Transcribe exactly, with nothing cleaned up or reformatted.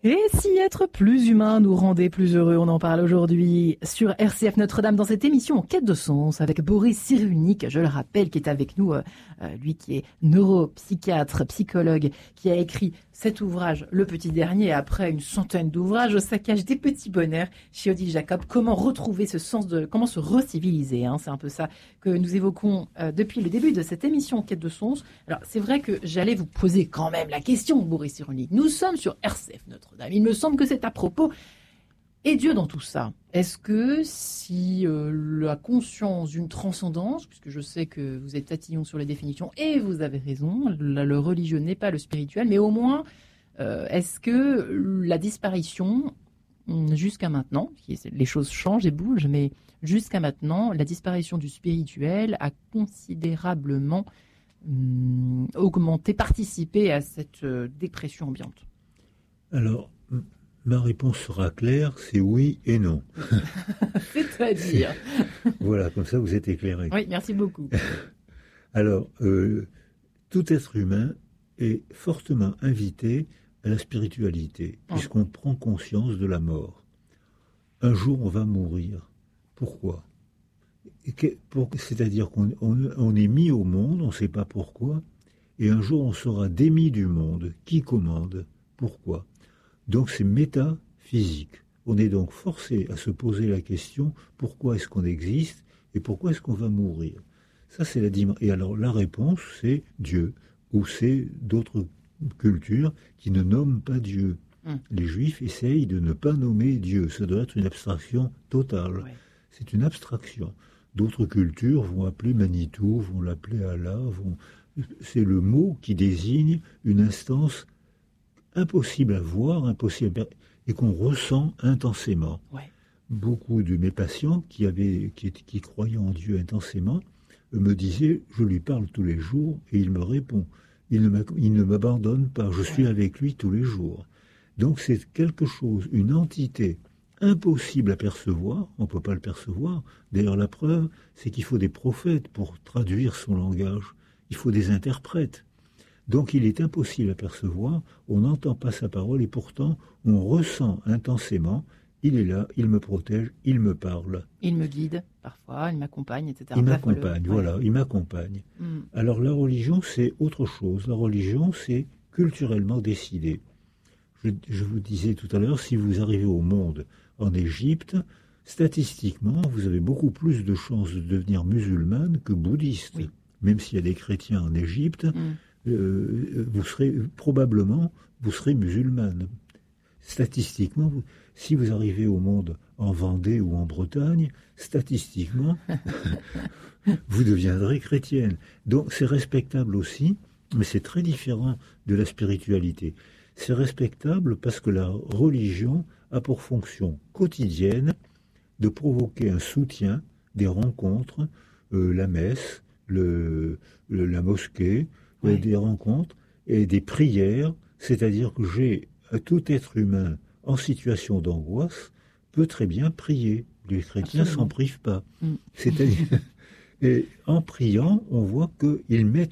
Et si être plus humain nous rendait plus heureux, on en parle aujourd'hui sur R C F Notre-Dame dans cette émission En quête de sens avec Boris Cyrulnik, je le rappelle, qui est avec nous, euh, lui qui est neuropsychiatre, psychologue, qui a écrit cet ouvrage, le petit dernier, après une centaine d'ouvrages au saccage des petits bonheurs chez Odile Jacob. Comment retrouver ce sens de, comment se reciviliser, hein, c'est un peu ça que nous évoquons euh, depuis le début de cette émission En quête de sens. Alors c'est vrai que j'allais vous poser quand même la question, Boris Cyrulnik. Nous sommes sur R C F Notre-Dame. Il me semble que c'est à propos. Et Dieu dans tout ça, est-ce que si euh, la conscience d'une transcendance, puisque je sais que vous êtes tatillon sur les définitions, et vous avez raison, le, le religieux n'est pas le spirituel, mais au moins, euh, est-ce que la disparition, jusqu'à maintenant, les choses changent et bougent, mais jusqu'à maintenant, la disparition du spirituel a considérablement hum, augmenté, participé à cette euh, dépression ambiante? Alors, ma réponse sera claire, c'est oui et non. C'est-à-dire Voilà, comme ça vous êtes éclairé. Oui, merci beaucoup. Alors, euh, tout être humain est fortement invité à la spiritualité, oh. puisqu'on prend conscience de la mort. Un jour, on va mourir. Pourquoi ? Pour, C'est-à-dire qu'on on, on est mis au monde, on ne sait pas pourquoi, et un jour, on sera démis du monde. Qui commande ? Pourquoi ? Donc c'est métaphysique. On est donc forcé à se poser la question, pourquoi est-ce qu'on existe et pourquoi est-ce qu'on va mourir ? Ça c'est la dimension. Et alors la réponse c'est Dieu, ou c'est d'autres cultures qui ne nomment pas Dieu. Hum. Les Juifs essayent de ne pas nommer Dieu. Ça doit être une abstraction totale. Ouais. C'est une abstraction. D'autres cultures vont appeler Manitou, vont l'appeler Allah. Vont... C'est le mot qui désigne une instance impossible à voir, impossible à... et qu'on ressent intensément. Ouais. Beaucoup de mes patients qui, avaient, qui, qui croyaient en Dieu intensément me disaient, je lui parle tous les jours et il me répond. Il ne, il ne m'abandonne pas, je suis avec lui tous les jours. Donc c'est quelque chose, une entité impossible à percevoir, on ne peut pas le percevoir. D'ailleurs la preuve, c'est qu'il faut des prophètes pour traduire son langage. Il faut des interprètes. Donc il est impossible à percevoir, on n'entend pas sa parole et pourtant on ressent intensément, il est là, il me protège, il me parle. Il me guide parfois, il m'accompagne, et cetera. Il m'accompagne, le... voilà, ouais. il m'accompagne. Mm. Alors la religion c'est autre chose, la religion c'est culturellement décidé. Je, je vous disais tout à l'heure, si vous arrivez au monde en Égypte, statistiquement vous avez beaucoup plus de chances de devenir musulmane que bouddhiste. Oui. Même s'il y a des chrétiens en Égypte, mm. Euh, vous serez probablement vous serez musulmane. Statistiquement, vous, si vous arrivez au monde en Vendée ou en Bretagne, statistiquement, vous deviendrez chrétienne. Donc c'est respectable aussi, mais c'est très différent de la spiritualité. C'est respectable parce que la religion a pour fonction quotidienne de provoquer un soutien, des rencontres, euh, la messe, le, le, la mosquée, oui. des rencontres et des prières, c'est-à-dire que j'ai tout être humain en situation d'angoisse peut très bien prier. Les chrétiens Absolument. S'en privent pas. Mm. C'est-à-dire, et en priant, on voit qu'ils mettent